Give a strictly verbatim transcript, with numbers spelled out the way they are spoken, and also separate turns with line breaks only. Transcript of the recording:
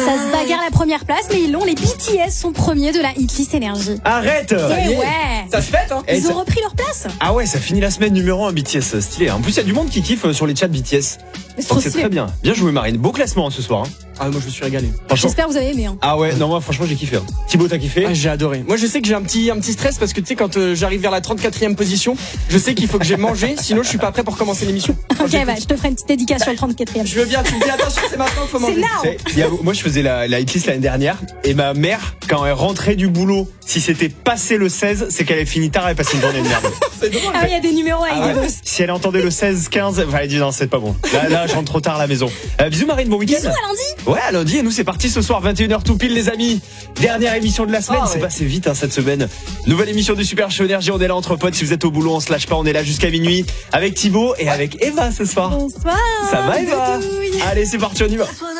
Ça se bagarre la première place, mais ils l'ont. Les B T S sont premiers de la hitlist énergie.
Arrête.
Et ouais.
Ça se fête, hein.
Ils
Et
ont
ça-
repris leur place.
Ah ouais, ça finit la semaine numéro un B T S, stylé. En plus, il y a du monde qui kiffe sur les chats B T S.
Mais c'est
Donc
trop
c'est
stylé.
très bien. Bien joué Marine. Beau classement hein, ce soir. Hein.
Ah, moi je me suis régalé.
Franchement.
J'espère que vous avez aimé. Hein.
Ah ouais, non moi franchement j'ai kiffé. Hein. Thibaut t'as kiffé?
Ah, j'ai adoré. Moi je sais que j'ai un petit, un petit stress parce que tu sais quand euh, j'arrive vers la trente-quatrième position, je sais qu'il faut que j'ai mangé, sinon je suis pas prêt pour commencer l'émission. Quand
Ok,
j'écoute.
bah, je te ferai une petite dédicace sur le trente-quatrième.
Je veux bien, tu me dis attention, c'est maintenant qu'il faut
C'est
manger.
now.
C'est- il y a- moi je faisais la, la hitlist l'année dernière et ma mère quand elle rentrait du boulot, si c'était passé le seize, c'est qu'elle avait fini tard et passé une journée de merde.
C'est drôle.
Ah oui, il y a des numéros avec
Ah
des
ouais.
bosses.
Si elle entendait le seize quinze, enfin, elle dit non c'est pas bon. Là, là je rentre trop tard à la maison. Euh, bisous Marine, bon week-end.
Bisous à lundi.
Ouais, à lundi, et nous c'est parti ce soir, vingt et une heures tout pile les amis. Dernière émission de la semaine,
Ah
c'est
ouais.
passé vite hein, cette semaine. Nouvelle émission du Super Show Énergie, on est là entre potes, si vous êtes au boulot, on se lâche pas, on est là jusqu'à minuit avec Thibaut et avec Eva ce soir.
Bonsoir.
Ça va Eva?
Doudouille.
Allez c'est parti, on y va.